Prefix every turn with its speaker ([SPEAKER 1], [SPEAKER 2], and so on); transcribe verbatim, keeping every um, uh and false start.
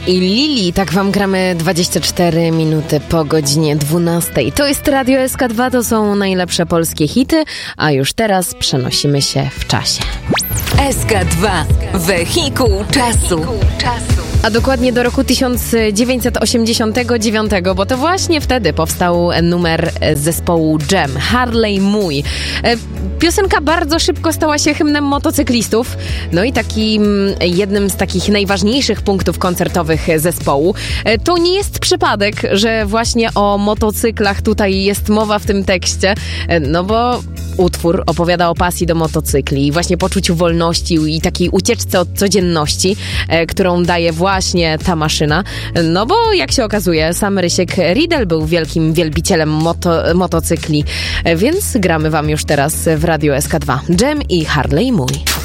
[SPEAKER 1] I Lili, tak wam gramy dwadzieścia cztery minuty po godzinie dwunastej. To jest Radio S K dwa, to są najlepsze polskie hity, a już teraz przenosimy się w czasie.
[SPEAKER 2] S K dwa, wehikuł czasu.
[SPEAKER 1] A dokładnie do roku tysiąc dziewięćset osiemdziesiątego dziewiątego, bo to właśnie wtedy powstał numer zespołu Jam, Harley Mój. Piosenka bardzo szybko stała się hymnem motocyklistów, no i takim jednym z takich najważniejszych punktów koncertowych zespołu. To nie jest przypadek, że właśnie o motocyklach tutaj jest mowa w tym tekście, no bo utwór opowiada o pasji do motocykli i właśnie poczuciu wolności i takiej ucieczce od codzienności, którą daje właśnie ta maszyna. No bo jak się okazuje, sam Rysiek Riedel był wielkim wielbicielem moto, motocykli, więc gramy wam już teraz w Radio S K dwa. Jam i Harley Mój.